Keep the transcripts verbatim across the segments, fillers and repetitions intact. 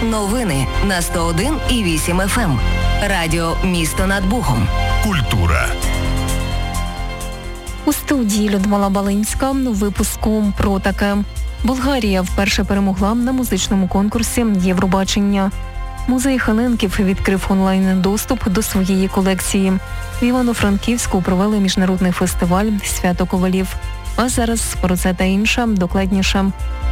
Новини на сто один і вісім еф ем. Радіо «Місто над Богом». Культура. У студії Людмила Балинська у випуску про таке. Болгарія вперше перемогла на музичному конкурсі «Євробачення». Музей Ханенків відкрив онлайн-доступ до своєї колекції. В Івано-Франківську провели міжнародний фестиваль «Свято ковалів». А зараз про це та інше докладніше.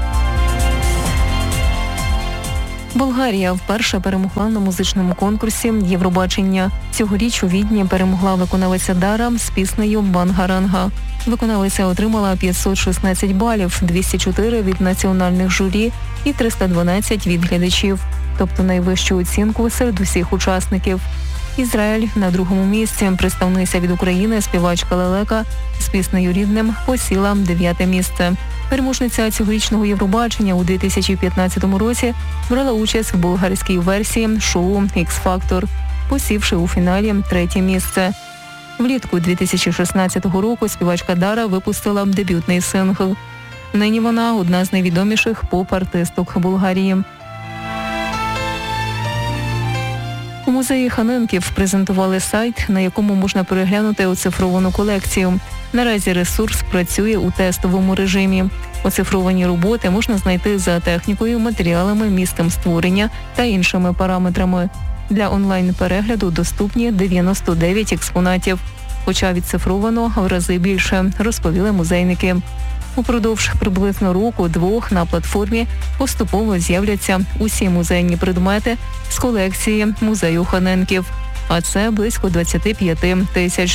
Болгарія вперше перемогла на музичному конкурсі «Євробачення». Цьогоріч у Відні перемогла виконавиця Дара з піснею «Бангаранга». Виконавиця отримала п'ятсот шістнадцять балів, двісті чотири від національних журі і триста дванадцять від глядачів, тобто найвищу оцінку серед усіх учасників. Ізраїль на другому місці. Представниця від України, співачка Лелека з піснею «Рідним» посіла дев'яте місце. Переможниця цьогорічного Євробачення у дві тисячі п'ятнадцятому році брала участь в болгарській версії шоу «Ікс-Фактор», посівши у фіналі третє місце. Влітку дві тисячі шістнадцятого року співачка Дара випустила дебютний сингл. Нині вона одна з найвідоміших поп-артисток Болгарії. У музеї Ханенків презентували сайт, на якому можна переглянути оцифровану колекцію. Наразі ресурс працює у тестовому режимі. Оцифровані роботи можна знайти за технікою, матеріалами, місцем створення та іншими параметрами. Для онлайн-перегляду доступні дев'яносто дев'ять експонатів, хоча відцифровано в рази більше, розповіли музейники. Упродовж приблизно року-двох на платформі поступово з'являться усі музейні предмети з колекції музею Ханенків, а це близько двадцять п'ять тисяч.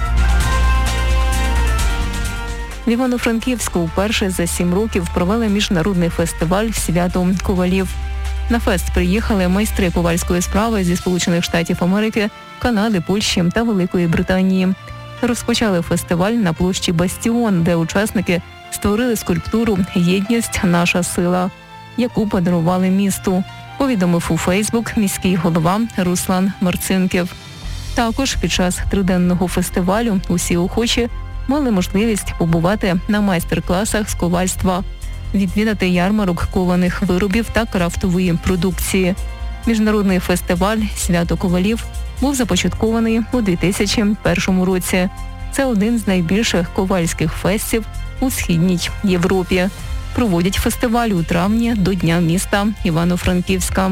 В Івано-Франківську вперше за сім років провели міжнародний фестиваль «Свято ковалів». На фест приїхали майстри ковальської справи зі Сполучених Штатів Америки, Канади, Польщі та Великої Британії. Розпочали фестиваль на площі Бастіон, де учасники створили скульптуру «Єдність – наша сила», яку подарували місту, повідомив у Фейсбук міський голова Руслан Марцинків. Також під час триденного фестивалю усі охочі мали можливість побувати на майстер-класах з ковальства, відвідати ярмарок кованих виробів та крафтової продукції. Міжнародний фестиваль «Свято ковалів» був започаткований у дві тисячі першому році. Це один з найбільших ковальських фестів у Східній Європі. Проводять фестиваль у травні до Дня міста Івано-Франківська.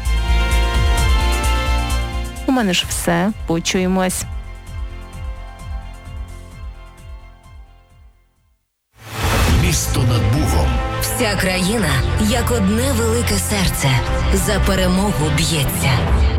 У мене ж все. Почуємось. Місто над Богом. Вся країна, як одне велике серце, за перемогу б'ється.